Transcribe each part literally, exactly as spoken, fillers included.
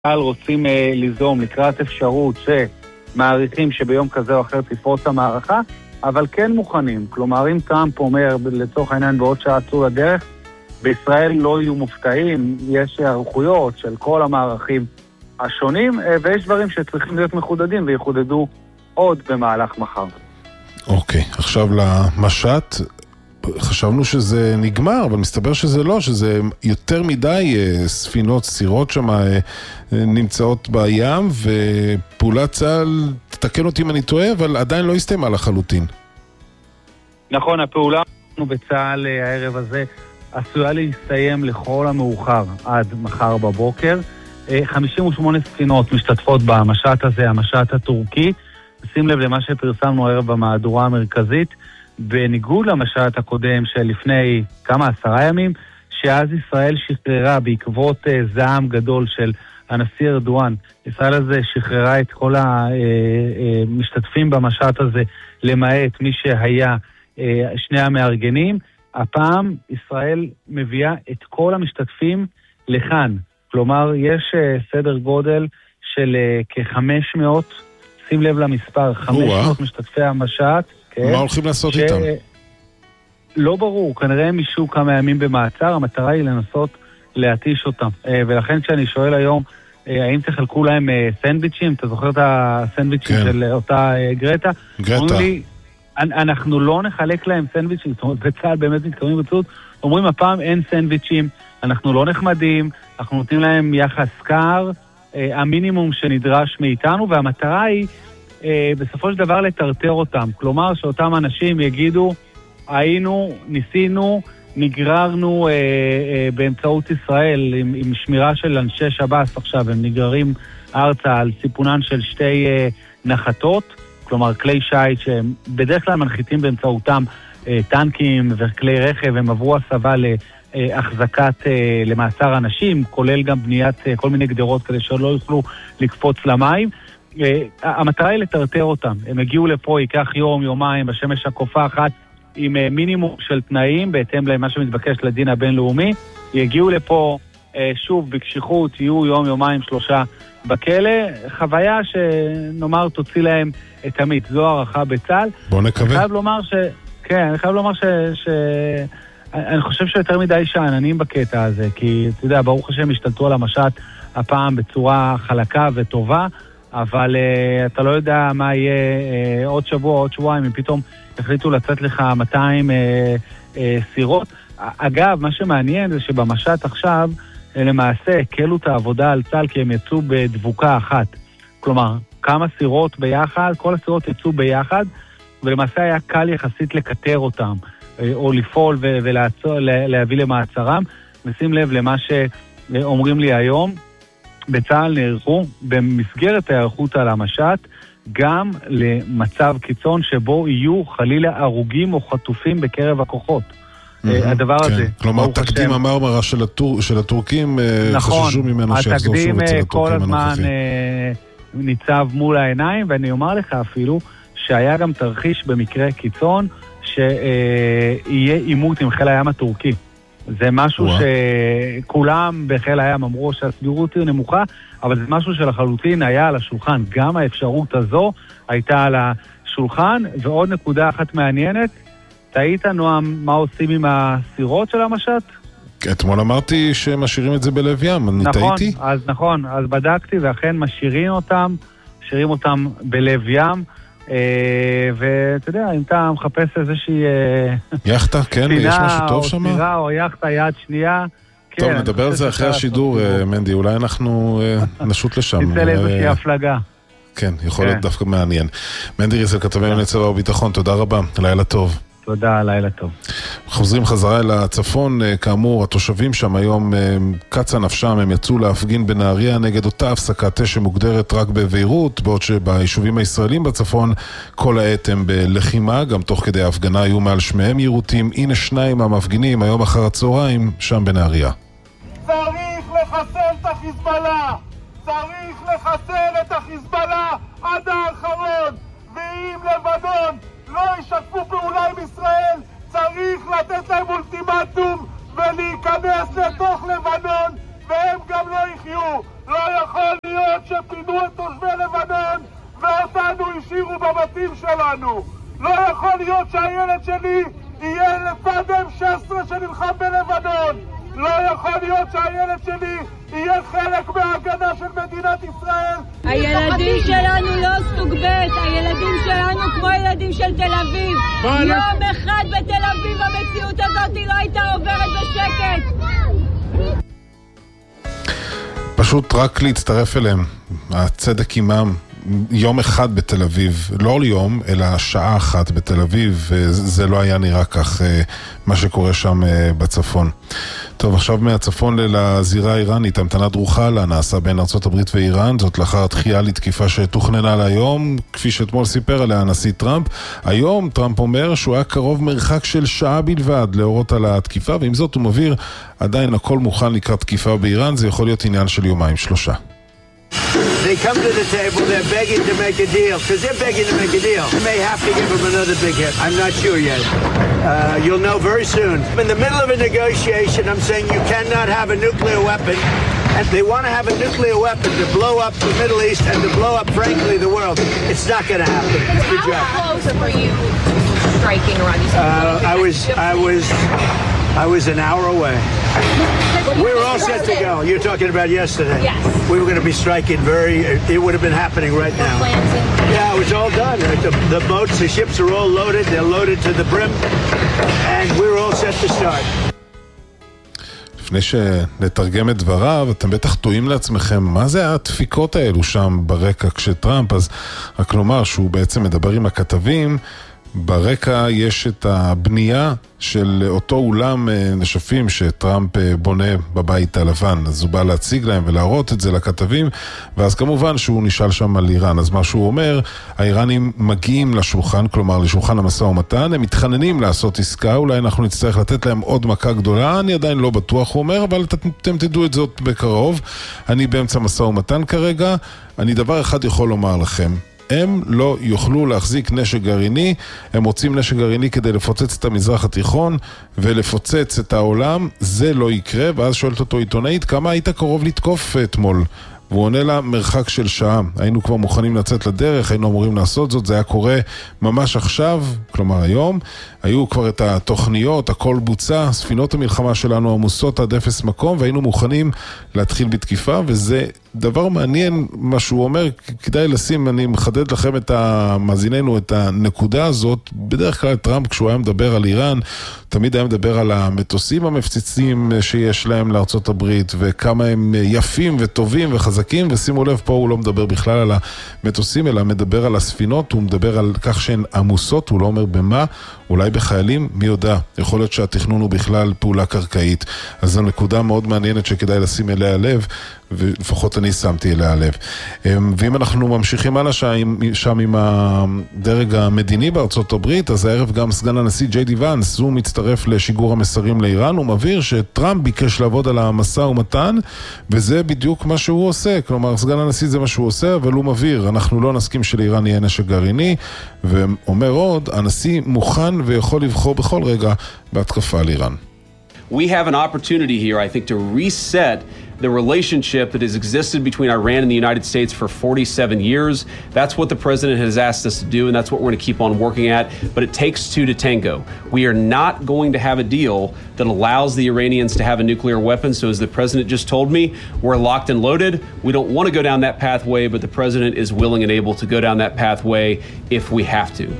רוצים אה, ליזום לקראת אפשרות שמעריכים שביום כזה או אחר תפרוץ המערכה, אבל כן מוכנים. כלומר, אם טראמפ אומר, לצורך העניין בעוד שעה צאו לדרך, בישראל לא יהיו מופתעים, יש ערכויות של כל המערכים השונים, אה, ויש דברים שצריכים להיות מחודדים ויחודדו עוד במהלך מחר. אוקיי, עכשיו למשט. חשבנו שזה נגמר, אבל מסתבר שזה לא, שזה יותר מדי ספינות, סירות שם נמצאות בים, ופעולת צה"ל, תתקן אותי אם אני טועה, אבל עדיין לא הסתיימה לחלוטין. נכון, הפעולה בצה"ל הערב הזה עשויה להסתיים לכל המאוחר עד מחר בבוקר. חמישים ושמונה ספינות משתתפות במשט הזה, המשט הטורקי. שים לב למה שפרסמנו הערב במהדורה המרכזית, בניגוד למשט הקודם שלפני כמה עשרה ימים, שאז ישראל שחררה בעקבות uh, זעם גדול של הנשיא ארדואן. ישראל הזה שחררה את כל המשתתפים במשט הזה, למעט מי שהיה uh, שני המארגנים. הפעם ישראל מביאה את כל המשתתפים לכאן. כלומר, יש uh, סדר גודל של uh, כ-חמש מאות, שים לב למספר, חמש מאות משתתפי המשט. מה הולכים לעשות איתם? לא ברור, כנראה מישהו כמה ימים במעצר, המטרה היא לנסות להתיש אותם. ולכן כשאני שואל היום, האם תחלקו להם סנדוויצ'ים, אתה זוכר את הסנדוויצ'ים של אותה גרטה? גרטה. אנחנו לא נחלק להם סנדוויצ'ים, זאת אומרת, בצה"ל באמת מתקרבים בצוד, אומרים הפעם אין סנדוויצ'ים, אנחנו לא נחמדים, אנחנו נותנים להם יחס קר, המינימום שנדרש מאיתנו, והמטרה היא בסופו של דבר לטרטר אותם. כלומר, שאותם אנשים יגידו, היינו, ניסינו, נגררנו אה, אה, באמצעות ישראל עם, עם שמירה של אנשי שב"ס עכשיו, הם נגררים ארצה על סיפונן של שתי אה, נחתות, כלומר כלי שייט שהם בדרך כלל מנחיתים באמצעותם אה, טנקים וכלי רכב, הם עברו הסבה להחזקת, אה, למעצר אנשים, כולל גם בניית אה, כל מיני גדרות כדי שלא יוכלו לקפוץ למים. Uh, המטרה היא לטרטר אותם. הם הגיעו לפה, ייקח יום, יומיים, בשמש הקופחת, עם uh, מינימום של תנאים, בהתאם למה שמתבקש לדין הבינלאומי. יגיעו לפה, uh, שוב, בקשיחות, יהיו יום, יומיים, שלושה בכלא. חוויה שנאמר תוציא להם את המיט. זו הערכה בצה"ל. בוא נקווה. אני חייב לומר ש... כן, אני חייב לומר ש... ש... אני חושב שיותר מדי שעננים בקטע הזה, כי, אתה יודע, ברוך השם השתלטו על המשט הפעם בצורה חלקה וטובה, אבל uh, אתה לא יודע מה יהיה uh, עוד שבוע, עוד שבועיים, אם פתאום החליטו לצאת לך מאתיים uh, uh, סירות. אגב, מה שמעניין זה שבמשט עכשיו, uh, למעשה, הקלו את העבודה על צה"ל, כי הם יצאו בדבוקה אחת. כלומר, כמה סירות ביחד, כל הסירות יצאו ביחד, ולמעשה היה קל יחסית לקטר אותם, uh, או לפעול ו- ולהביא למעצרם. ושים לב למה שאומרים לי היום, בצה"ל נערכו במסגרת ההיערכות על המשט גם למצב קיצון שבו יהיו חלילה הרוגים או חטופים בקרב הכוחות. הדבר הזה. כלומר, תקדים המרמרה של הטורקים חששו ממנו שיחזור שוב אצל הטורקים הנוכחים. כל הזמן ניצב מול העיניים, ואני אומר לך אפילו שהיה גם תרחיש במקרה קיצון שיהיה עימות עם חיל הים הטורקי. זה משהו שכולם בחיל הים אמרו שהסבירות היא נמוכה, אבל זה משהו שלחלוטין היה על השולחן. גם האפשרות הזו הייתה על השולחן, ועוד נקודה אחת מעניינת, תהית נועם מה עושים עם הסירות של המשט? אתמול אמרתי שמשאירים את זה בלב ים, אני נכון, תהיתי? אז נכון, אז בדקתי ואכן משאירים אותם, משאירים אותם בלב ים, ואתה יודע, אם אתה מחפש איזושהי יחטה, כן, יש משהו טוב שם? או סירה או יחטה יד שנייה. טוב, נדבר על זה אחרי השידור, מנדי, אולי אנחנו נשוט לשם. נצא לאיזושהי הפלגה. כן, יכול להיות דווקא מעניין. מנדי ריזל, כתבי ענייני צבא וביטחון, תודה רבה, לילה טוב. תודה, לילה טוב. חוזרים חזרה אל הצפון, כאמור, התושבים שם היום קצה נפשם, הם יצאו להפגין בנהריה נגד אותה הפסקת אש שמוגדרת רק בביירות, בעוד שביישובים הישראלים בצפון כל העת הם בלחימה, גם תוך כדי ההפגנה היו מעל שמיהם יירוטים. הנה שניים מהמפגינים היום אחר הצהריים שם בנהריה. צריך לחסל את החיזבאללה! צריך לחסל את החיזבאללה עד האחרון! ואם לבנון לא ישתפו פעולה עם ישראל, צריך לתת להם אולטימטום ולהיכנס לתוך לבנון, והם גם לא יחיו. לא יכול להיות שפינו את תושבי לבנון ואותנו השאירו בבתים שלנו. לא יכול להיות שהילד שלי יהיה לצד אם שש עשרה שנלחם בלבנון. לא יכול להיות שהילד שלי יהיה חלק מההגנה של מדינת ישראל. הילדים שלנו לא סוג ב', הילדים שלנו כמו ילדים של תל אביב. יום אחד בתל אביב המציאות הזאת לא הייתה עוברת בשקט. פשוט רק להצטרף אליהם, הצדק עימם. יום אחד בתל אביב, לא יום, אלא שעה אחת בתל אביב, וזה לא היה נראה כך מה שקורה שם בצפון. טוב, עכשיו מהצפון לזירה האיראנית, המתנה דרוכה לה נעשה בין ארצות הברית ואיראן, זאת לאחר התחייה לתקיפה שתוכננה להיום, כפי שאתמול סיפר עליה הנשיא טראמפ. היום טראמפ אומר שהוא היה קרוב מרחק של שעה בלבד להורות על התקיפה, ועם זאת הוא מבהיר, עדיין הכל מוכן לקראת תקיפה באיראן, זה יכול להיות עניין של יומיים שלושה. They come to the table, they're begging to make a deal, because they're begging to make a deal. They may have to give them another big hit. I'm not sure yet. Uh, you'll know very soon. In the middle of a negotiation, I'm saying you cannot have a nuclear weapon, and they want to have a nuclear weapon to blow up the Middle East and to blow up, frankly, the world. It's not going to happen. Good job. How close were you striking around? Uh, I was, I was, I was an hour away. We were all set to go. You're talking about yesterday. Yes. We were going to be striking very, it would have been happening right now. Yeah, it was all done. The, the boats, the ships are all loaded. They're loaded to the brim. And we were all set to start. לפני שנתרגם את דבריו, אתם בטח טועים לעצמכם, מה זה הדפיקות האלו שם ברקע כשטראמפ? אז רק לומר שהוא בעצם מדבר עם הכתבים, ברקע יש את הבנייה של אותו אולם נשפים שטראמפ בונה בבית הלבן. אז הוא בא להציג להם ולהראות את זה לכתבים, ואז כמובן שהוא נשאל שם על איראן. אז מה שהוא אומר, האיראנים מגיעים לשולחן, כלומר לשולחן המשא ומתן, הם מתחננים לעשות עסקה, אולי אנחנו נצטרך לתת להם עוד מכה גדולה, אני עדיין לא בטוח, הוא אומר, אבל אתם תדעו את זאת בקרוב. אני באמצע משא ומתן כרגע, אני דבר אחד יכול לומר לכם, הם לא יוכלו להחזיק נשק גרעיני, הם רוצים נשק גרעיני כדי לפוצץ את המזרח התיכון ולפוצץ את העולם, זה לא יקרה. ואז שואלת אותו עיתונאית, כמה היית קרוב לתקוף אתמול? והוא עונה לה, מרחק של שעה. היינו כבר מוכנים לצאת לדרך, היינו אמורים לעשות זאת, זה היה קורה ממש עכשיו, כלומר היום. היו כבר את התוכניות, הכל בוצע, ספינות המלחמה שלנו עמוסות עד אפס מקום, והיינו מוכנים להתחיל בתקיפה, וזה דבר מעניין מה שהוא אומר, כדאי לשים, אני מחדד לכם את המאזיננו, את הנקודה הזאת. בדרך כלל טראמפ, כשהוא היה מדבר על איראן, תמיד היה מדבר על המטוסים המפציצים שיש להם לארצות הברית, וכמה הם יפים וטובים וחזקים, ושימו לב, פה הוא לא מדבר בכלל על המטוסים, אלא מדבר על הספינות, הוא מדבר על כך שהן עמוסות, הוא לא אומר במה, אולי בחיילים, מי יודע, יכול להיות שהתכנון הוא בכלל פעולה קרקעית. אז זו נקודה מאוד מעניינת שכדאי לשים אליה לב, ולפחות אני שמתי אליה לב. ואם אנחנו ממשיכים הלאה שם עם הדרג המדיני בארצות הברית, אז הערב גם סגן הנשיא ג'יי די ואנס, הוא מצטרף לשיגור המסרים לאיראן, הוא מבהיר שטראמפ ביקש לעבוד על המשא ומתן, וזה בדיוק מה שהוא עושה. כלומר, סגן הנשיא זה מה שהוא עושה, אבל הוא מבהיר, אנחנו לא נסכים שלאיראן יהיה נשק גרעיני, ואומר עוד, הנשיא מוכן ויכול לבחור בכל רגע בהתקפה על איראן. We have an opportunity here, I think, to reset the relationship that has existed between Iran and the United States for forty-seven years. That's what the president has asked us to do, and that's what we're going to keep on working at. But it takes two to tango. We are not going to have a deal that allows the Iranians to have a nuclear weapon. So as the president just told me, we're locked and loaded. We don't want to go down that pathway, but the president is willing and able to go down that pathway if we have to.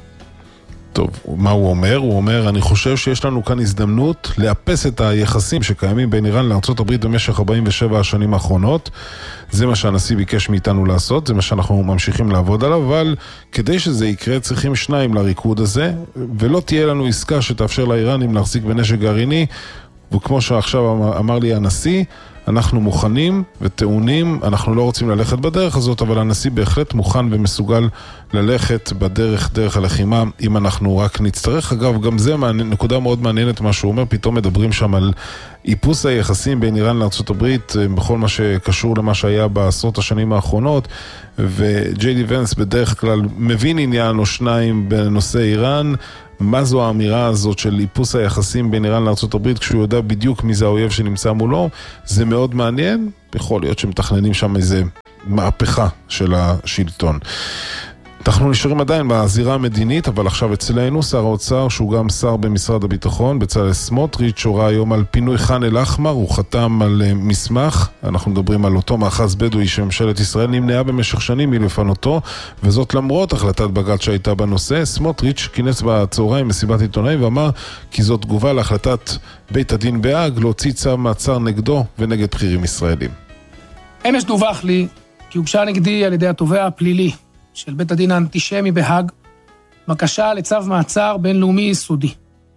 טוב, מה הוא אומר? הוא אומר, אני חושב שיש לנו כאן הזדמנות לאפס את היחסים שקיימים בין איראן לארצות הברית במשך ארבעים ושבע השנים האחרונות. זה מה שהנשיא ביקש מאיתנו לעשות, זה מה שאנחנו ממשיכים לעבוד עליו, אבל כדי שזה יקרה צריכים שניים לריקוד הזה, ולא תהיה לנו עסקה שתאפשר לאיראנים להחזיק בנשק גרעיני, וכמו שעכשיו אמר, אמר לי הנשיא, אנחנו מוכנים וטעונים, אנחנו לא רוצים ללכת בדרך הזאת, אבל הנשיא בהחלט מוכן ומסוגל ללכת בדרך, דרך הלחימה, אם אנחנו רק נצטרך. אגב, גם זה נקודה מאוד מעניינת מה שהוא אומר, פתאום מדברים שם על איפוס היחסים בין איראן לארצות הברית בכל מה שקשור למה שהיה בעשרות השנים האחרונות, וג'יי די ונס בדרך כלל מבין עניין או שניים בנושא איראן. מה זו האמירה הזאת של איפוס היחסים בין איראן לארצות הברית כשהוא יודע בדיוק מי זה האויב שנמצא מולו? זה מאוד מעניין, יכול להיות שמתכננים שם איזה מהפכה של השלטון. אנחנו נשארים עדיין בזירה המדינית, אבל עכשיו אצלנו שר האוצר, שהוא גם שר במשרד הביטחון, בצלאל סמוטריץ', הורה היום על פינוי ח'אן אל-אחמר. הוא חתם על מסמך, אנחנו מדברים על אותו מאחז בדואי שממשלת ישראל נמנעה במשך שנים מלפנותו, וזאת למרות החלטת בג"ץ שהייתה בנושא. סמוטריץ' כינס בצהריים מסיבת עיתונאים ואמר כי זאת תגובה להחלטת בית הדין בהאג להוציא צו מעצר נגדו ונגד בכירים ישראלים. אמש דווח לי כי הוגשה נגדי על ידי התובע הפלילי של בית הדין האנטישמי בהאג בקשה לצו מעצר בינלאומי יסודי.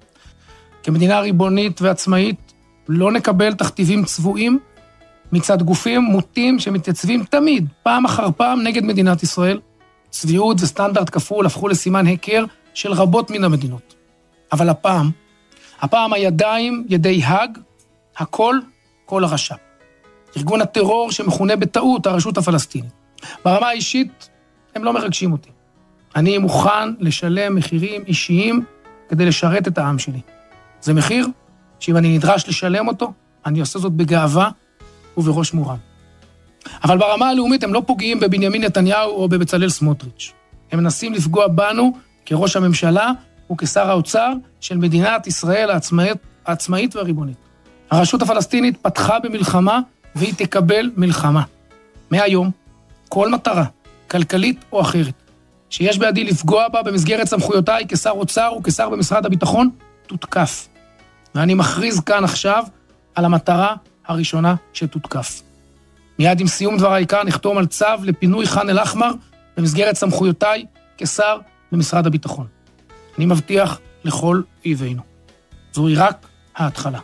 כמדינה ריבונית ועצמאית לא נקבל תכתיבים צבועים מצד גופים מוטים שמתייצבים תמיד, פעם אחר פעם, נגד מדינת ישראל. צביעות וסטנדרט כפול הפכו לסימן היכר של רבות מן המדינות. אבל הפעם, הפעם הידיים ידי האג, הכל, כל הרש"פ. ארגון הטרור שמכונה בטעות הרשות הפלסטינית. ברמה האישית, הם לא מרגשים אותי. אני מוכן לשלם מחירים אישיים כדי לשרת את העם שלי. זה מחיר שאם אני נדרש לשלם אותו, אני עושה זאת בגאווה ובראש מורם. אבל ברמה הלאומית הם לא פוגעים בבנימין נתניהו או בבצלאל סמוטריץ'. הם מנסים לפגוע בנו כראש הממשלה וכשר האוצר של מדינת ישראל העצמאית, העצמאית והריבונית. הרשות הפלסטינית פתחה במלחמה והיא תקבל מלחמה. מהיום, כל מטרה, כלכלית או אחרת, שיש בידי לפגוע בה במסגרת סמכויותיי כשר אוצר וכשר במשרד הביטחון, תותקף. ואני מכריז כאן עכשיו על המטרה הראשונה שתותקף. מיד עם סיום דבריי כאן נחתום על צו לפינוי ח'אן אל-אחמר במסגרת סמכויותיי כשר במשרד הביטחון. אני מבטיח לכל אויבינו. זוהי רק ההתחלה.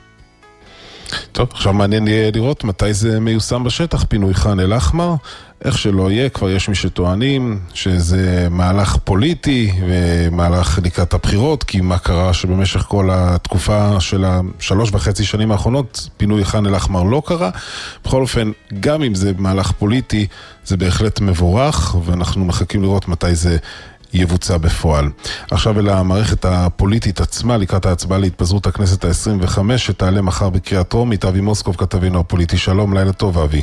טוב, עכשיו מעניין יהיה לראות מתי זה מיושם בשטח, פינוי ח'אן אל-אחמר. איך שלא יהיה, כבר יש מי שטוענים שזה מהלך פוליטי ומהלך לקראת הבחירות, כי מה קרה שבמשך כל התקופה של השלוש וחצי שנים האחרונות פינוי ח'אן אל-אחמר לא קרה. בכל אופן, גם אם זה מהלך פוליטי, זה בהחלט מבורך, ואנחנו מחכים לראות מתי זה יבוצע בפועל. עכשיו אל המערכת הפוליטית עצמה, לקראת ההצבעה להתפזרות הכנסת ה-עשרים וחמש, שתעלה מחר בקריאה טרומית. אבי מוסקוב, כתבינו הפוליטי. שלום, לילה טוב אבי.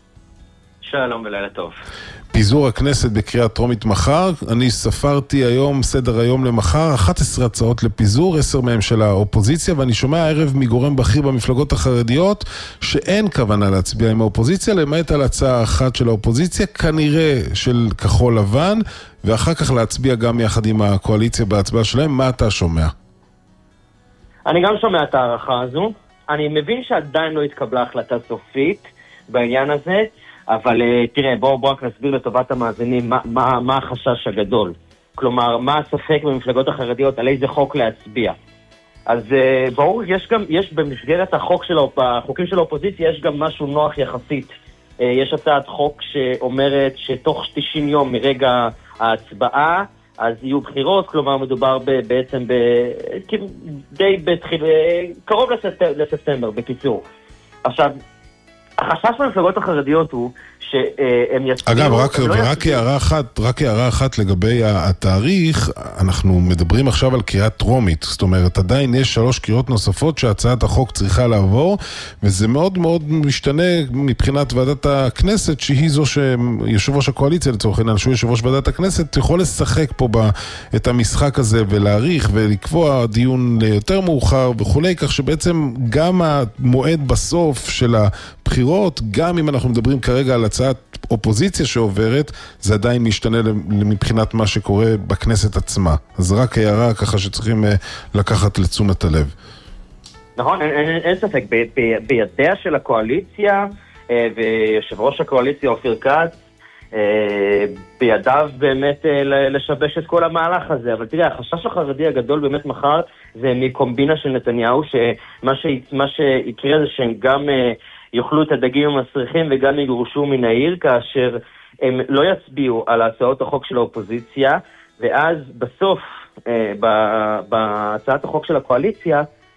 שלום ולילה טוב. פיזור הכנסת בקריאה טרומית מחר. אני ספרתי היום סדר היום למחר, אחת עשרה הצעות לפיזור, עשר מהם של האופוזיציה, ואני שומע הערב מגורם בכיר במפלגות החרדיות שאין כוונה להצביע עם האופוזיציה, למעט על הצעה אחת של האופוזיציה, כנראה של כחול לבן, ואחר כך להצביע גם יחד עם הקואליציה בהצבעה שלהם. מה אתה שומע? אני גם שומע את הערכה הזו. אני מבין שעדיין לא התקבלה החלטה סופית בעניין הזה, אבל תראה, בואו בוא רק נסביר לטובת המאזינים מה, מה, מה החשש הגדול. כלומר, מה הספק במפלגות החרדיות על איזה חוק להצביע. אז ברור, יש גם, יש במסגרת החוק של האופ... החוקים של האופוזיציה, יש גם משהו נוח יחסית. יש הצעת חוק שאומרת שתוך תשעים יום מרגע ההצבעה, אז יהיו בחירות, כלומר מדובר ב, בעצם ב, די בתחיל, קרוב לספטמבר, לספטמבר בקיצור. עכשיו, החשש במפלגות החרדיות הוא שהם יצביעו... אגב, רק, לא רק הערה אחת, רק הערה אחת לגבי התאריך, אנחנו מדברים עכשיו על קריאה טרומית, זאת אומרת, עדיין יש שלוש קריאות נוספות שהצעת החוק צריכה לעבור, וזה מאוד מאוד משתנה מבחינת ועדת הכנסת, שהיא זו שיושב ראש הקואליציה לצורך העניין, שהוא יושב ראש ועדת הכנסת, יכול לשחק פה ב, את המשחק הזה ולהאריך ולקבוע דיון ליותר מאוחר וכולי, כך שבעצם גם המועד בסוף של הבחירות, גם אם אנחנו מדברים כרגע על הצעת אופוזיציה שעוברת, זה עדיין משתנה מבחינת מה שקורה בכנסת עצמה. אז רק הערה ככה שצריכים לקחת לתשומת הלב. נכון, אין, אין, אין ספק. ב, ב, בידיה של הקואליציה, ויושב ראש הקואליציה אופיר כץ, בידיו באמת לשבש את כל המהלך הזה. אבל תראה, החשש החרדי הגדול באמת מחר זה מקומבינה של נתניהו, שמה ש, מה שיקרה זה שהם גם יאכלו את הדגים המסריחים וגם יגורשו מן העיר, כאשר הם לא יצביעו על הצעות החוק של האופוזיציה, ואז בסוף, בהצעת החוק של הקואליציה,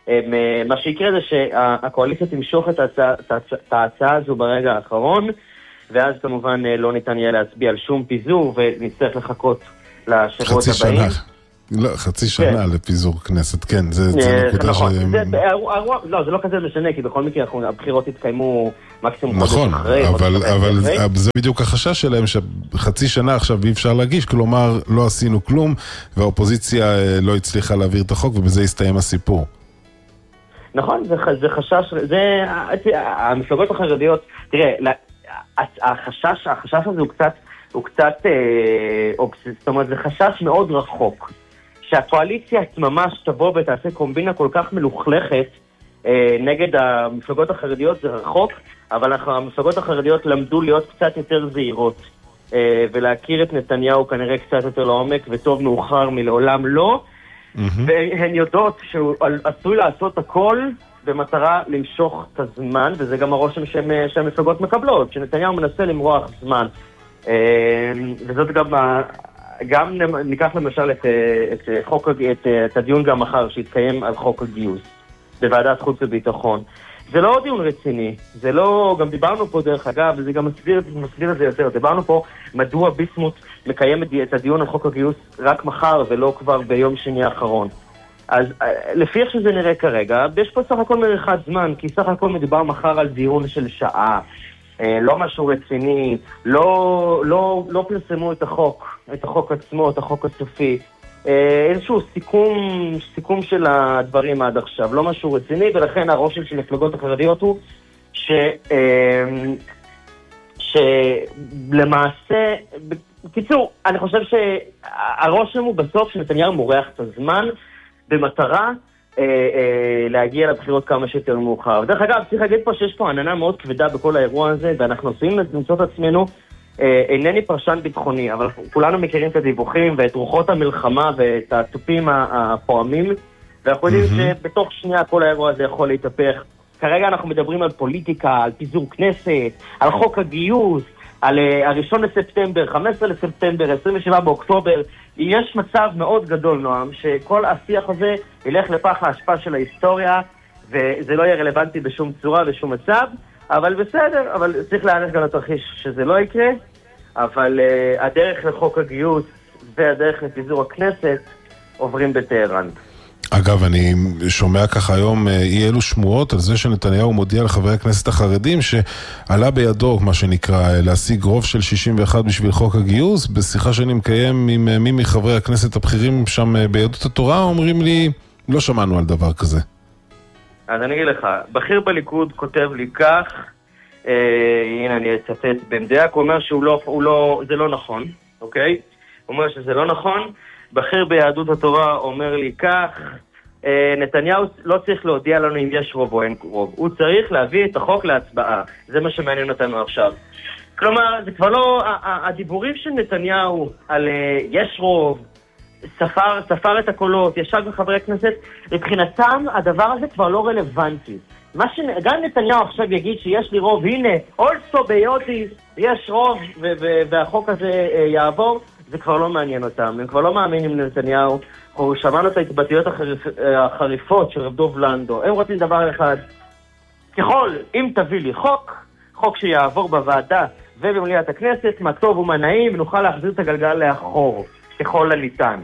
מה שיקרה זה שהקואליציה תמשוך את ההצעה, את ההצעה הזו ברגע האחרון, ואז כמובן לא ניתן יהיה להצביע על שום פיזור, ונצטרך לחכות לשבועות הבאים. חצי שנה. לא, חצי שנה לפיזור כנסת, כן, זה נקודה ש... לא, זה לא כזה משנה, כי בכל מקרה הבחירות התקיימו מקסימום חודש אחרי. נכון, אבל זה בדיוק החשש שלהם, שחצי שנה עכשיו אי אפשר להגיש, כלומר לא עשינו כלום, והאופוזיציה לא הצליחה להעביר את החוק, ובזה הסתיים הסיפור. נכון, זה חשש, זה... המפלגות החרדיות, תראה, החשש, החשש הזה הוא קצת, הוא קצת, זאת אומרת, זה חשש מאוד רחוק. שהקואליציה ממש תבוא ותעשה קומבינה כל כך מלוכלכת אה, נגד המפלגות החרדיות, זה רחוק, אבל המפלגות החרדיות למדו להיות קצת יותר זהירות, אה, ולהכיר את נתניהו כנראה קצת יותר לעומק, וטוב מאוחר מלעולם לא, mm-hmm. והן יודעות שהוא עשוי לעשות הכל במטרה למשוך את הזמן, וזה גם הרושם שהמפלגות מקבלות, שנתניהו מנסה למרוח זמן, אה, וזאת גם... גם ניקח למשל את, את, חוק, את, את הדיון גם מחר שהתקיים על חוק הגיוס בוועדת חוץ וביטחון. זה לא דיון רציני, זה לא, גם דיברנו פה דרך אגב, וזה גם מסביר, מסביר את זה יותר, דיברנו פה מדוע ביסמוט מקיים את הדיון על חוק הגיוס רק מחר ולא כבר ביום שני האחרון. אז לפי איך שזה נראה כרגע, יש פה סך הכל מריחת זמן, כי סך הכל מדובר מחר על דיון של שעה. לא משהו רציני, לא, לא, לא פרסמו את החוק, את החוק עצמו, את החוק הסופי. איזשהו סיכום, סיכום של הדברים עד עכשיו, לא משהו רציני, ולכן הרושם של מפלגות החרדיות הוא ש, שלמעשה, בקיצור, אני חושב שהרושם הוא בסוף שנתניהו מורח את הזמן במטרה אה, אה, להגיע לבחירות כמה שיותר מאוחר. דרך אגב, צריך להגיד פה שיש פה עננה מאוד כבדה בכל האירוע הזה, ואנחנו עושים למצוא את עצמנו, אה, אינני פרשן ביטחוני, אבל כולנו מכירים את הדיווחים ואת רוחות המלחמה ואת הטופים הפועמים, ואנחנו יודעים mm-hmm. שבתוך שנייה כל האירוע הזה יכול להתהפך. כרגע אנחנו מדברים על פוליטיקה, על פיזור כנסת, על חוק הגיוס, על הראשון לספטמבר, חמישה עשר לספטמבר, עשרים ושבעה באוקטובר. יש מצב מאוד גדול, נועם, שכל השיח הזה ילך לפח ההשפעה של ההיסטוריה, וזה לא יהיה רלוונטי בשום צורה ושום מצב, אבל בסדר, אבל צריך להערך גם לתרחיש שזה לא יקרה, אבל uh, הדרך לחוק הגיוס והדרך לפיזור הכנסת עוברים בטהרן. אגב, אני שומע ככה היום אי אלו שמועות על זה שנתניהו מודיע לחברי הכנסת החרדים שעלה בידו, מה שנקרא, להשיג רוב של שישים ואחת בשביל חוק הגיוס. בשיחה שאני מקיים עם מי מחברי הכנסת הבכירים שם ביהדות התורה, אומרים לי, לא שמענו על דבר כזה. אז אני אגיד לך, בכיר בליכוד כותב לי כך, אה, הנה אני אצטט במדויק, הוא אומר שהוא לא, הוא לא, זה לא נכון, אוקיי? הוא אומר שזה לא נכון. בכיר ביהדות התורה אומר לי כך, נתניהו לא צריך להודיע לנו אם יש רוב או אין רוב, הוא צריך להביא את החוק להצבעה, זה מה שמעניין אותנו עכשיו. כלומר, זה כבר לא, הדיבורים של נתניהו על יש רוב, ספר, ספר את הקולות, ישב בחברי הכנסת, מבחינתם הדבר הזה כבר לא רלוונטי. מה ש... גם נתניהו עכשיו יגיד שיש לי רוב, הנה, אולסו ביודי, יש רוב והחוק הזה יעבור, זה כבר לא מעניין אותם, הם כבר לא מאמינים לנתניהו, או שמענו את ההתבטאויות החריפ... החריפות של רב דוב לנדו, הם רוצים דבר אחד, ככל, אם תביא לי חוק, חוק שיעבור בוועדה ובמליאת הכנסת, מה טוב ומה נעים, ונוכל להחזיר את הגלגל לאחור, ככל הניתן.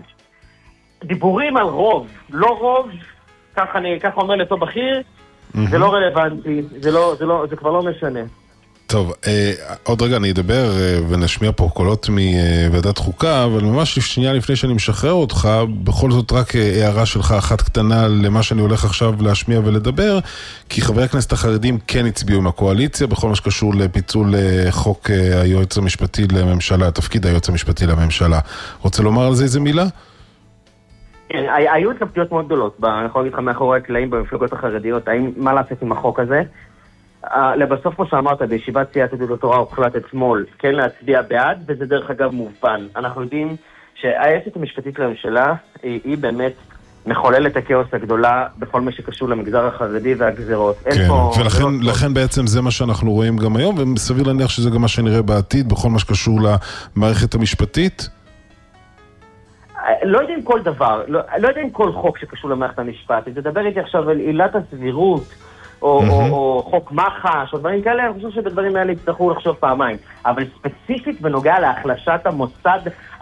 דיבורים על רוב, לא רוב, ככה אני, ככה אומר לטוב בכיר, mm-hmm. זה לא רלוונטי, זה, לא, זה, לא, זה כבר לא משנה. טוב, אה, עוד רגע אני אדבר אה, ונשמיע פה קולות מוועדת חוקה, אבל ממש שנייה לפני שאני משחרר אותך, בכל זאת רק אה, הערה שלך אחת קטנה למה שאני הולך עכשיו להשמיע ולדבר, כי חברי הכנסת החרדים כן הצביעו עם הקואליציה, בכל מה שקשור לפיצול אה, חוק אה, היועץ המשפטי לממשלה, תפקיד היועץ המשפטי לממשלה. רוצה לומר על זה איזה מילה? כן, היו התלבטויות מאוד גדולות, אני יכול להגיד לך מאחורי הקלעים במפלגות החרדיות, האם מה לעשות עם החוק הזה? לבסוף, כמו שאמרת, בישיבת סיעת יהדות התורה הוחלט אתמול כן להצביע בעד, וזה דרך אגב מובן. אנחנו יודעים שהיועצת המשפטית לממשלה היא, היא באמת מחוללת הכאוס הגדולה בכל מה שקשור למגזר החרדי והגזרות. כן, ולכן לא לכן בעצם זה מה שאנחנו רואים גם היום, וסביר להניח שזה גם מה שנראה בעתיד בכל מה שקשור למערכת המשפטית? לא יודע אם כל דבר, לא, לא יודע אם כל חוק שקשור למערכת המשפט, אם תדבר איתי עכשיו על עילת הסבירות, או, mm-hmm. או, או חוק מחש, או דברים כאלה, אני חושב שבדברים האלה יצטרכו לחשוב פעמיים. אבל ספציפית בנוגע להחלשת המוסד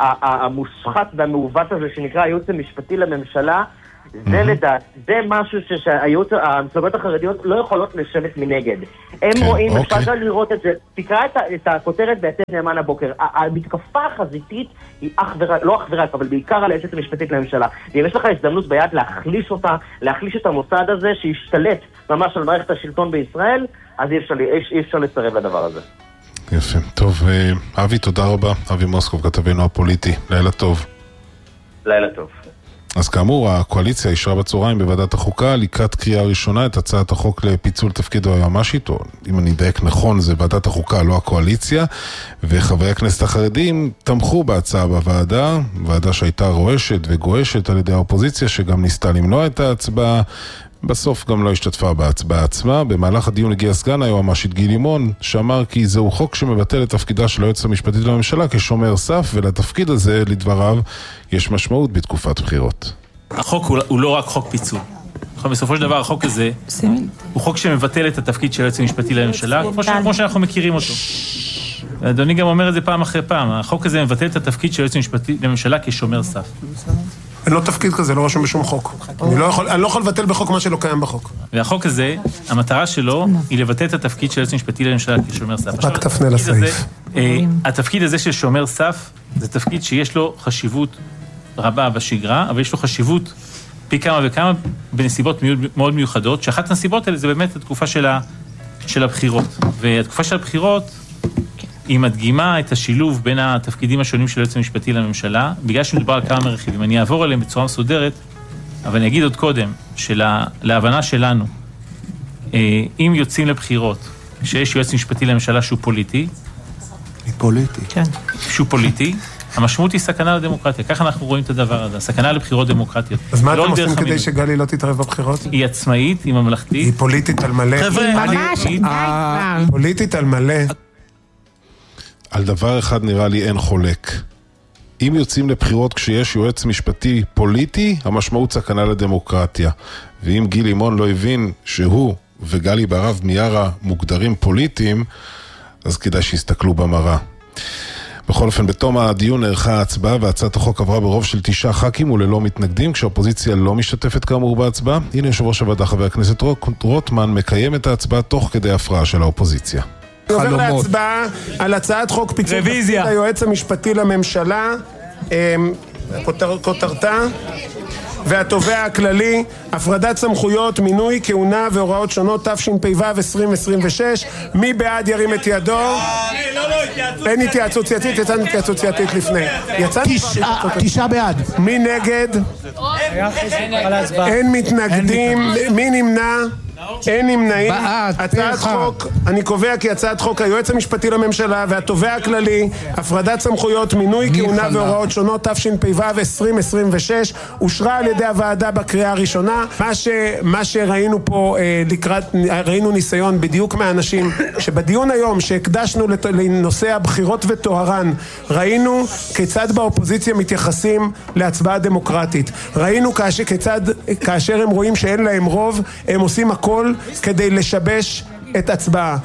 המושחת והמעוות הזה, שנקרא הייעוץ המשפטי לממשלה, זה לדעת, זה משהו שהמפלגות החרדיות לא יכולות לשבת מנגד. הם רואים, אפשר גם לראות את זה, תקרא את הכותרת ביתד נאמן הבוקר, המתקפה החזיתית היא אך ורק, לא אך ורק, אבל בעיקר על היועצת המשפטית לממשלה. ואם יש לך הזדמנות ביד להחליש אותה, להחליש את המוסד הזה, שישתלט ממש על מערכת השלטון בישראל, אז אי אפשר לסרב לדבר הזה. יפה, טוב, אבי, תודה רבה. אבי מוסקוב, כתבנו הפוליטי. לילה טוב. לילה טוב. אז כאמור, הקואליציה אישרה בצהריים בוועדת החוקה לקראת קריאה ראשונה את הצעת החוק לפיצול תפקיד היועמ"שית, או אם אני אדייק נכון, זה ועדת החוקה, לא הקואליציה, וחברי הכנסת החרדים תמכו בהצעה בוועדה, ועדה שהייתה רועשת וגועשת על ידי האופוזיציה, שגם ניסתה למנוע את ההצבעה, בסוף גם לא השתתפה בהצבעה עצמה. במהלך הדיון הגיע סגן היועמ"שית גיל לימון, שאמר כי זהו חוק שמבטל את תפקידה של היועצת המשפטית לממשלה כשומר סף, ולתפקיד הזה, לדבריו, יש משמעות בתקופת בחירות. החוק הוא, הוא לא רק חוק פיצול. בסופו של דבר החוק הזה הוא חוק שמבטל את התפקיד של היועצת המשפטית לממשלה, כמו, ש, כמו שאנחנו מכירים אותו. אדוני גם אומר את זה פעם אחרי פעם, החוק הזה מבטל את התפקיד של היועצת המשפטית לממשלה כשומר סף. אין לו תפקיד כזה, לא רשום בשום חוק. אני לא יכול, אני לא יכול לבטל בחוק מה שלא קיים בחוק. והחוק הזה, המטרה שלו היא לבטל את התפקיד של היועץ המשפטי לממשלה כשומר סף. רק תפנה לסעיף. התפקיד הזה של שומר סף, זה תפקיד שיש לו חשיבות רבה בשגרה, אבל יש לו חשיבות פי כמה וכמה בנסיבות מאוד מיוחדות, שאחת הנסיבות האלה זה באמת התקופה של הבחירות. והתקופה של הבחירות היא מדגימה את השילוב בין התפקידים השונים של היועץ המשפטי לממשלה, בגלל שמדובר על כמה רכיבים. אני אעבור עליהם בצורה מסודרת, אבל אני אגיד עוד קודם, שלהבנה שלנו, אם יוצאים לבחירות, שיש יועץ משפטי לממשלה שהוא פוליטי, פוליטי. כן. שהוא פוליטי, המשמעות היא סכנה לדמוקרטיה. ככה אנחנו רואים את הדבר הזה, סכנה לבחירות דמוקרטיות. אז מה אתם עושים כדי שגלי לא תתערב בבחירות? היא עצמאית, היא ממלכתית. היא פוליטית על מלא. פוליטית על מלא. על דבר אחד נראה לי אין חולק. אם יוצאים לבחירות כשיש יועץ משפטי פוליטי, המשמעות סכנה לדמוקרטיה. ואם גיל לימון לא הבין שהוא וגלי בהרב מיארה מוגדרים פוליטיים, אז כדאי שיסתכלו במראה. בכל אופן, בתום הדיון נערכה ההצבעה, והצעת החוק עברה ברוב של תשעה ח"כים וללא מתנגדים, כשהאופוזיציה לא משתתפת כאמור בהצבעה. הנה יושב ראש הוועדה חבר הכנסת רוטמן מקיים את ההצבעה תוך כדי הפרעה של האופוזיציה. אני עובר להצבעה על הצעת חוק פיצול תפקיד היועץ המשפטי לממשלה, כותרתה והתובע הכללי, הפרדת סמכויות, מינוי, כהונה והוראות שונות, תשפ"ו עשרים עשרים ושש. מי בעד ירים את ידו? אין התייעצות סיעתית, יצאנו התייעצות סיעתית לפני. תשעה בעד. מי נגד? אין מתנגדים. מי נמנע? אין נמנעים. הצעת חוק, אני קובע כי הצעת חוק היועץ המשפטי לממשלה והתובע הכללי, הפרדת סמכויות, מינוי, כהונה והוראות שונות, תשפ"ו עשרים עשרים ושש, אושרה על ידי הוועדה בקריאה הראשונה. מה ש מה שראינו פה לקראת, ראינו ניסיון בדיוק מהאנשים שבדיון היום שהקדשנו לנושא הבחירות וטוהרן, ראינו כיצד באופוזיציה מתייחסים להצבעה דמוקרטית. ראינו כאשר, כיצד, כאשר הם רואים שאין להם רוב, הם עושים הכל כדי לשבש את הצבעה.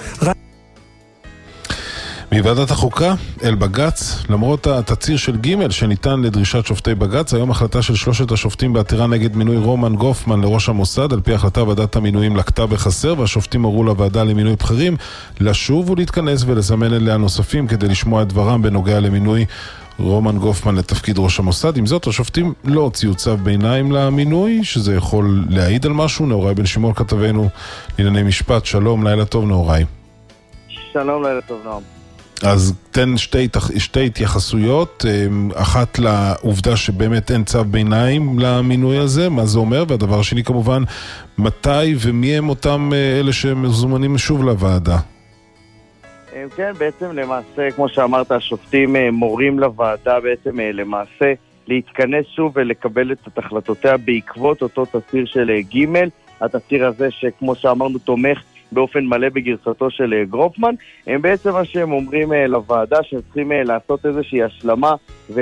מוועדת החוקה אל בג"ץ, למרות התצהיר של ג' שניתן לדרישת שופטי בג"ץ, היום החלטה של שלושת השופטים בעתירה נגד מינוי רומן גופמן לראש המוסד, על פי החלטה ועדת המינויים לקטה בחסר, והשופטים הורו לוועדה למינוי בכירים לשוב ולהתכנס ולזמן אליה נוספים כדי לשמוע את דברם בנוגע למינוי רומן גופמן לתפקיד ראש המוסד. עם זאת, השופטים לא הוציאו צו ביניים למינוי, שזה יכול להעיד על משהו. נאורי בן שמעון כתבנו לענייני משפט, שלום, לילה טוב נאורי. שלום, לילה טוב נועם. אז תן שתי, שתי התייחסויות, אחת לעובדה שבאמת אין צו ביניים למינוי הזה, מה זה אומר, והדבר השני כמובן, מתי ומי הם אותם אלה שמזומנים שוב לוועדה? כן, בעצם למעשה, כמו שאמרת, השופטים מורים לוועדה בעצם למעשה להתכנס שוב ולקבל את החלטותיה בעקבות אותו תצהיר של ג', התצהיר הזה שכמו שאמרנו תומך באופן מלא בגרסתו של גרופמן. הם בעצם מה שהם אומרים לוועדה שהם צריכים לעשות איזושהי השלמה, והם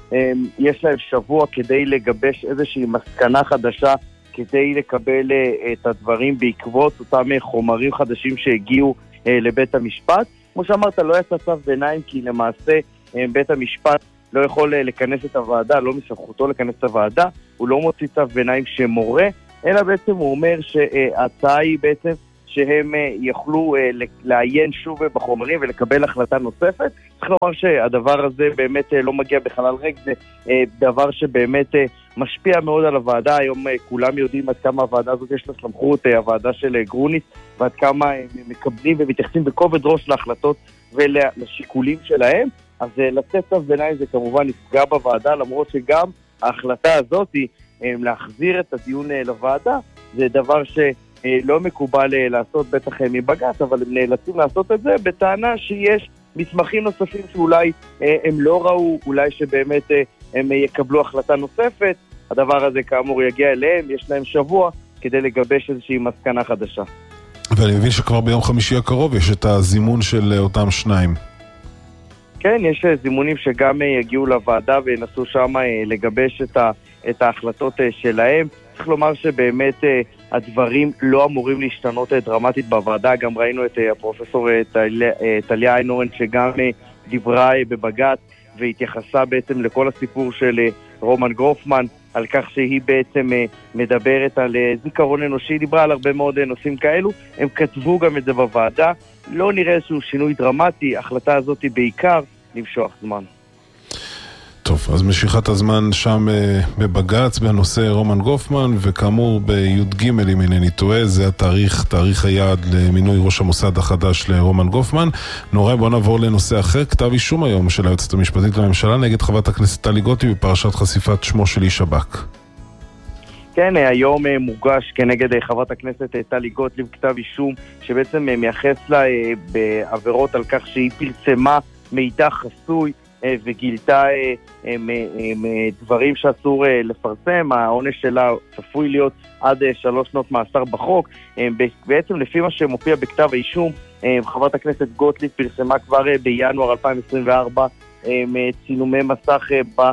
יש להם שבוע כדי לגבש איזושהי מסקנה חדשה, כדי לקבל את הדברים בעקבות אותם חומרים חדשים שהגיעו לבית המשפט. כמו שאמרת, לא יצא צו ביניים, כי למעשה בית המשפט לא יכול לכנס את הוועדה, לא מסמכותו לכנס את הוועדה, הוא לא מוציא צו ביניים שמורה, אלא בעצם הוא אומר שההצעה היא בעצם שהם יכלו לעיין שוב בחומרים ולקבל החלטה נוספת. צריך לומר שהדבר הזה באמת לא מגיע בחלל ריק, זה דבר שבאמת משפיע מאוד על הוועדה. היום כולם יודעים עד כמה הוועדה הזאת יש לה סמכות, הוועדה של גרוניס, ועד כמה הם מקבלים ומתייחסים בכובד ראש להחלטות ולשיקולים שלהם. אז לצאת צו ביניים זה כמובן נפגע בוועדה, למרות שגם ההחלטה הזאת להחזיר את הדיון לוועדה זה דבר שלא מקובל לעשות בטח מבג"ץ, אבל הם נאלצים לעשות את זה בטענה שיש מסמכים נוספים שאולי הם לא ראו, אולי שבאמת הם יקבלו החלטה נוספת. הדבר הזה כאמור יגיע אליהם, יש להם שבוע כדי לגבש איזושהי מסקנה חדשה. ואני מבין שכבר ביום חמישי הקרוב יש את הזימון של אותם שניים. כן, יש זימונים שגם יגיעו לוועדה וינסו שם לגבש את, ה, את ההחלטות שלהם. צריך לומר שבאמת הדברים לא אמורים להשתנות דרמטית בוועדה. גם ראינו את הפרופסור טליה איינהורן שגם דיברה בבג"ץ והתייחסה בעצם לכל הסיפור של רומן גרופמן, על כך שהיא בעצם מדברת על זיכרון אנושי, דיברה על הרבה מאוד נושאים כאלו. הם כתבו גם את זה בוועדה. לא נראה איזשהו שינוי דרמטי, ההחלטה הזאת היא בעיקר למשוך זמן. טוב, אז משיכת הזמן שם בבג"ץ בנושא רומן גופמן, וכאמור בי"ג אם אינני טועה, זה התאריך, תאריך היעד למינוי ראש המוסד החדש לרומן גופמן. נורא, בוא נעבור לנושא אחר. כתב אישום היום של היועצת המשפטית לממשלה נגד חברת הכנסת טלי גוטליב בפרשת חשיפת שמו של איש שב"כ. כן, היום מוגש כנגד חברת הכנסת טלי גוטליב כתב אישום שבעצם מייחס לה בעבירות על כך שהיא פרסמה מידע חסוי וגילתה דברים שאסור לפרסם. העונש שלה צפוי להיות עד שלוש שנות מאסר בחוק. בעצם לפי מה שמופיע בכתב האישום, חברת הכנסת גוטליב פרסמה כבר בינואר אלפיים עשרים וארבע צילומי מסך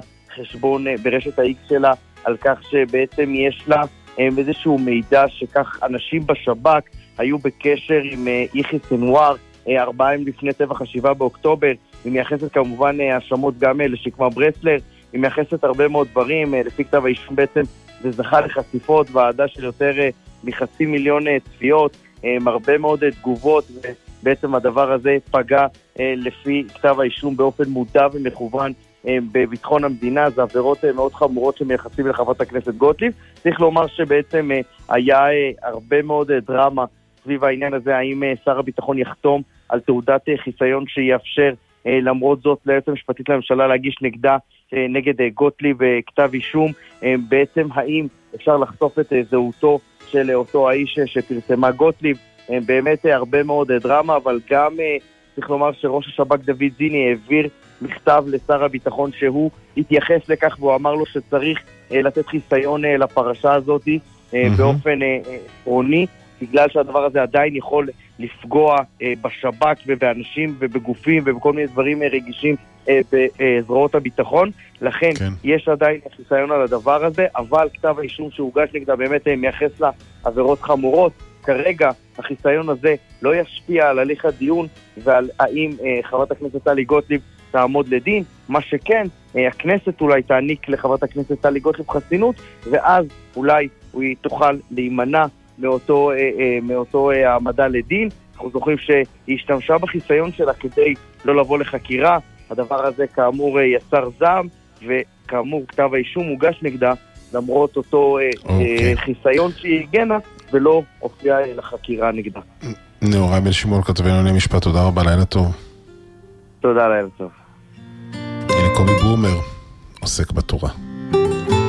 בחשבון ברשת ה-X שלה, על כך שבעצם יש לה איזשהו מידע שכך אנשים בשב"כ היו בקשר עם יחיא סנוואר ארבעה ימים לפני טבח השבעה באוקטובר. היא מייחסת כמובן האשמות גם לשקמה ברסלר, היא מייחסת הרבה מאוד דברים. לפי כתב האישום בעצם זה זכה לחשיפות, ועדה של יותר מחצי מיליון צפיות, הרבה מאוד תגובות, ובעצם הדבר הזה פגע לפי כתב האישום באופן מודע ומכוון בביטחון המדינה. זה עבירות מאוד חמורות שמייחסים לחברת הכנסת גוטליב. צריך לומר שבעצם היה הרבה מאוד דרמה סביב העניין הזה, האם שר הביטחון יחתום על תעודת חיסיון שיאפשר למרות זאת ליועצת המשפטית לממשלה להגיש נגדה, נגד גוטליב כתב אישום. בעצם האם אפשר לחשוף את זהותו של אותו האיש שפרסמה גוטליב. באמת הרבה מאוד דרמה, אבל גם צריך לומר שראש השב"כ דוד זיני העביר מכתב לשר הביטחון שהוא התייחס לכך, והוא אמר לו שצריך לתת חיסיון לפרשה הזאת באופן עקרוני, בגלל שהדבר הזה עדיין יכול לפגוע בשב"כ ובאנשים ובגופים ובכל מיני דברים רגישים בזרועות הביטחון. לכן כן. יש עדיין חיסיון על הדבר הזה, אבל כתב האישום שהוגש נגדה באמת מייחס לה עבירות חמורות. כרגע החיסיון הזה לא ישפיע על הליך הדיון ועל האם חברת הכנסת טלי גוטליב תעמוד לדין. מה שכן, הכנסת אולי תעניק לחברת הכנסת טלי גוטליב חסינות, ואז אולי היא תוכל להימנע מאותו, מאותו העמדה לדין. אנחנו זוכרים שהיא השתמשה בחיסיון שלה כדי לא לבוא לחקירה. הדבר הזה כאמור יצר זעם, וכאמור כתב האישום מוגש נגדה למרות אותו okay. חיסיון שהיא הגנה ולא הופיעה לחקירה נגדה. נאורי בן שמעון, כתבי ענייני משפט, תודה רבה, לילה טוב. תודה, לילה טוב. הנה קובי ברומר, עוסק בתורה.